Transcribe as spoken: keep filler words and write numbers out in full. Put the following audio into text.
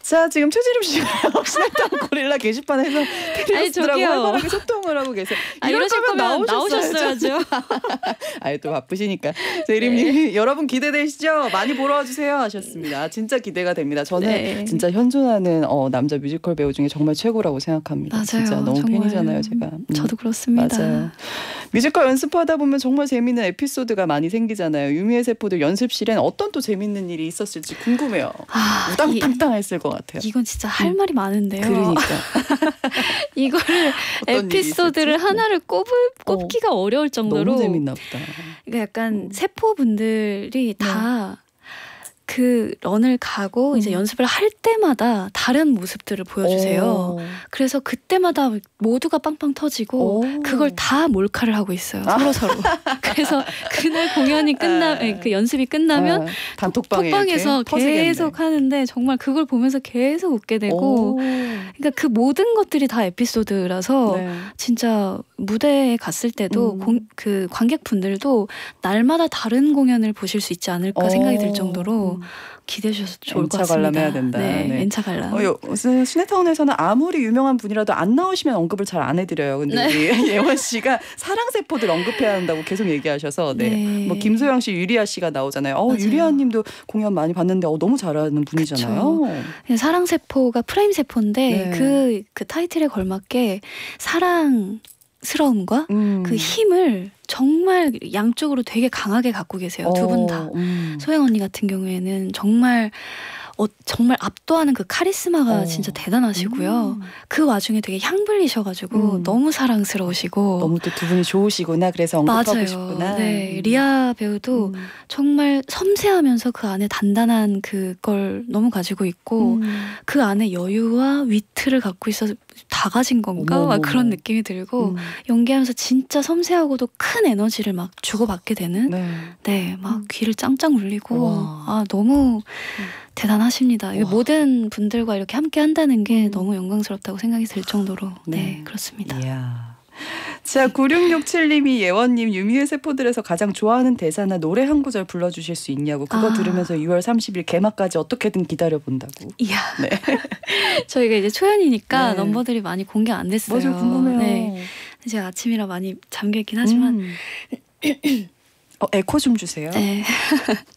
자, 지금 최지름 씨가 스냅다운 고릴라 게시판에서 테리우스들하고 활발하게 소통을 하고 계세요. 아, 이러실 거면 나오셨어야죠. 아유, 또 바쁘시니까. 제림님, 네. 여러분 기대되시죠? 많이 보러 와주세요 하셨습니다. 진짜 기대가 됩니다. 저는 네. 진짜 현존하는 어, 남자 뮤지컬 배우 중에 정말 최고라고 생각합니다. 맞아요. 진짜 너무 정말. 팬이잖아요, 제가. 음. 저도 그렇습니다. 맞아요. 뮤지컬 연습하다 보면 정말 재밌는 에피소드가 많이 생기잖아요. 유미의 세포들 연습실엔 어떤 또 재밌는 일이 있었을지 궁금해요. 아, 우당탕탕했을 것 같아요. 이건 진짜 할 음. 말이 많은데요. 그러니까. 이거를 에피소드를 하나를 꼽을, 꼽기가 어, 어려울 정도로 너무 재밌나 보다. 그러니까 약간 음. 세포분들이 다 네. 그 런을 가고 음. 이제 연습을 할 때마다 다른 모습들을 보여주세요. 오. 그래서 그때마다 모두가 빵빵 터지고 오. 그걸 다 몰카를 하고 있어요. 아. 서로 서로. 그래서 그날 공연이 끝나, 아. 그 연습이 끝나면 아. 단톡방에 톡방에서 계속 하는데 정말 그걸 보면서 계속 웃게 되고, 오. 그러니까 그 모든 것들이 다 에피소드라서 네. 진짜 무대에 갔을 때도 음. 공, 그 관객분들도 날마다 다른 공연을 보실 수 있지 않을까 오. 생각이 들 정도로. 기대해 주셔서 좋을 것 같습니다. 관람 해야 된다. 네, 네. 엔차 관람. 어, 시네타운에서는 아무리 유명한 분이라도 안 나오시면 언급을 잘 안 해드려요. 근데 네. 우리 예원 씨가 사랑세포들 언급해야 한다고 계속 얘기하셔서 네. 네. 뭐 김소영 씨, 유리아 씨가 나오잖아요. 어, 유리아 님도 공연 많이 봤는데 어, 너무 잘하는 분이잖아요. 그쵸. 사랑세포가 프레임 세포인데 네. 그, 그 타이틀에 걸맞게 사랑 스러움과 음. 그 힘을 정말 양쪽으로 되게 강하게 갖고 계세요. 두 분 다. 음. 소영 언니 같은 경우에는 정말 어, 정말 압도하는 그 카리스마가 어. 진짜 대단하시고요. 음. 그 와중에 되게 향불리셔가지고 음. 너무 사랑스러우시고 너무 또 두 분이 좋으시구나. 그래서 언급하고 맞아요. 싶구나. 네, 음. 리아 배우도 음. 정말 섬세하면서 그 안에 단단한 그걸 너무 가지고 있고 음. 그 안에 여유와 위트를 갖고 있어서 다 가진 건가? 막 그런 느낌이 들고 음. 연기하면서 진짜 섬세하고도 큰 에너지를 막 주고받게 되는 네, 네 막 음. 귀를 짱짱 울리고 와. 아 너무 음. 대단하십니다. 모든 분들과 이렇게 함께 한다는 게 음. 너무 영광스럽다고 생각이 들 정도로 네, 네 그렇습니다. 이야. 자, 구육육칠 님이 예원님 유미의 세포들에서 가장 좋아하는 대사나 노래 한 구절 불러주실 수 있냐고. 그거 아. 들으면서 유월 삼십일 개막까지 어떻게든 기다려본다고. 이야. 네. 저희가 이제 초연이니까 네. 넘버들이 많이 공개 안 됐어요. 맞아요. 궁금해요. 네. 제가 아침이라 많이 잠겨있긴 하지만 음. 어, 에코 좀 주세요. 네.